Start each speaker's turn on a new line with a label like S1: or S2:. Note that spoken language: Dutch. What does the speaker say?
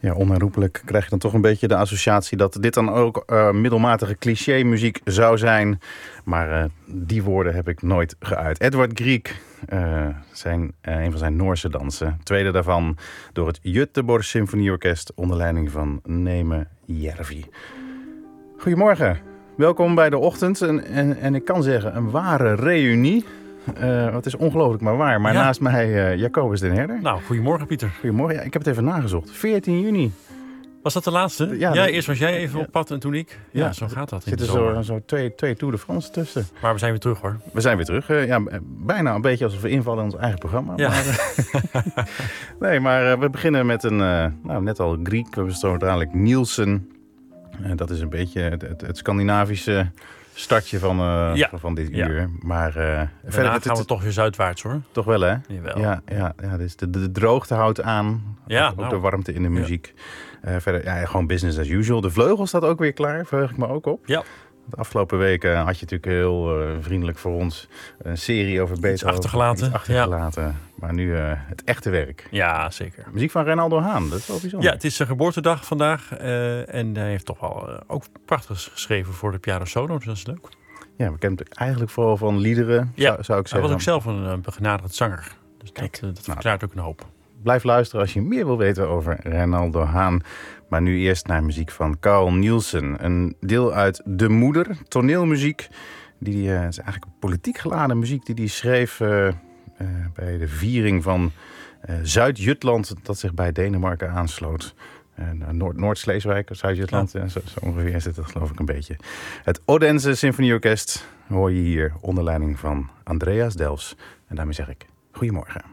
S1: Ja, onherroepelijk krijg je dan toch een beetje de associatie dat dit dan ook middelmatige cliché-muziek zou zijn. Maar die woorden heb ik nooit geuit. Edvard Grieg, een van zijn Noorse dansen. Tweede daarvan door het Göteborg Symfonieorkest onder leiding van Neeme Järvi. Goedemorgen, welkom bij de ochtend. En ik kan zeggen, een ware reunie. Het is ongelooflijk maar waar. Maar naast mij Jacobus den Herder.
S2: Nou, goedemorgen Pieter.
S1: Goedemorgen. Ja, ik heb het even nagezocht. 14 juni.
S2: Was dat de laatste? Ja, eerst was jij even op pad en toen ik. Ja, zo gaat dat.
S1: Er zitten zo twee Tour de France tussen.
S2: Maar we zijn weer terug hoor.
S1: We zijn weer terug. Bijna een beetje alsof we invallen in ons eigen programma.
S2: Ja.
S1: Maar we beginnen met net al Grieg. We hebben zo dadelijk Nielsen. Dat is een beetje het Scandinavische startje van dit uur. Maar
S2: verder gaan we toch weer zuidwaarts hoor.
S1: Toch wel hè?
S2: Jawel.
S1: Ja, dus de droogte houdt aan.
S2: Ja,
S1: ook de warmte in de muziek. Verder gewoon business as usual. De vleugel staat ook weer klaar. Verheug ik me ook op.
S2: Ja.
S1: De afgelopen weken had je natuurlijk heel vriendelijk voor ons een serie over Beethoven.
S2: Achtergelaten.
S1: Ja. Maar nu het echte werk.
S2: Ja, zeker.
S1: Muziek van Reinaldo Hahn, dat is wel bijzonder.
S2: Ja, het is zijn geboortedag vandaag. En hij heeft toch wel ook prachtig geschreven voor de piano solo. Dus dat is leuk.
S1: Ja, we kennen het eigenlijk vooral van liederen, zou ik zeggen.
S2: Hij was ook zelf een begenadigd zanger. Dus dat verklaart ook een hoop.
S1: Blijf luisteren als je meer wil weten over Reinaldo Hahn. Maar nu eerst naar muziek van Carl Nielsen. Een deel uit De Moeder, toneelmuziek. Die is eigenlijk politiek geladen muziek die hij schreef bij de viering van Zuid-Jutland, dat zich bij Denemarken aansloot. Noord-Sleeswijk, Zuid-Jutland, zo ongeveer zit het geloof ik een beetje. Het Odense Symfonieorkest hoor je hier onder leiding van Andreas Delfs. En daarmee zeg ik goedemorgen.